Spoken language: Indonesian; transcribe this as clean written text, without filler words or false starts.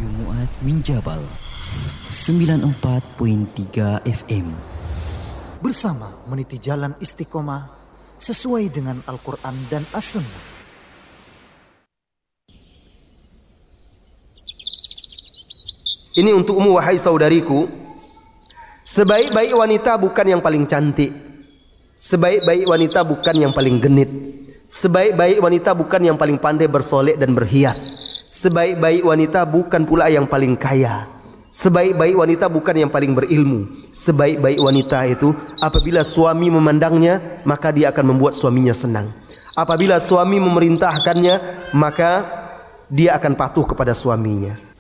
Radio Mu'adz min Jabal 94.3 FM. Bersama meniti jalan istiqomah sesuai dengan Al-Quran dan As-Sunnah. Ini untukmu wahai saudariku. Sebaik-baik wanita bukan yang paling cantik. Sebaik-baik wanita bukan yang paling genit. Sebaik-baik wanita bukan yang paling pandai bersolek dan berhias. Sebaik-baik wanita bukan pula yang paling kaya. Sebaik-baik wanita bukan yang paling berilmu. Sebaik-baik wanita itu apabila suami memandangnya, maka dia akan membuat suaminya senang. Apabila suami memerintahkannya, maka dia akan patuh kepada suaminya.